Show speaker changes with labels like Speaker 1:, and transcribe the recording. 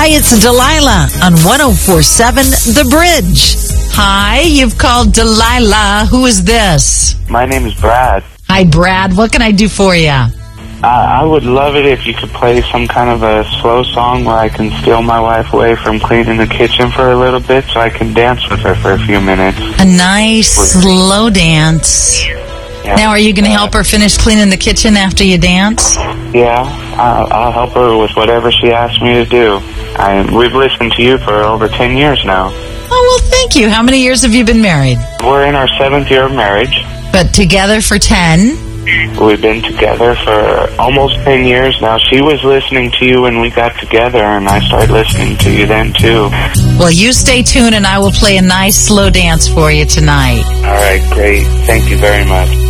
Speaker 1: Hi, it's Delilah on 104.7 The Bridge. Hi, you've called Delilah. Who is this?
Speaker 2: My name is Brad.
Speaker 1: Hi, Brad. What can I do for you?
Speaker 2: I would love it if you could play some kind of a slow song where I can steal my wife away from cleaning the kitchen for a little bit so I can dance with her for a few minutes.
Speaker 1: A nice slow dance.
Speaker 2: Yeah.
Speaker 1: Now, are you going to help her finish cleaning the kitchen after you dance?
Speaker 2: Yeah, I'll help her with whatever she asks me to do. We've listened to you for over 10 years now.
Speaker 1: Oh, well, thank you. How many years have you been married?
Speaker 2: We're in our 7th year of marriage.
Speaker 1: But together for 10?
Speaker 2: We've been together for almost 10 years now. She was listening to you when we got together, and I started listening to you then, too.
Speaker 1: Well, you stay tuned, and I will play a nice slow dance for you tonight.
Speaker 2: All right, great. Thank you very much.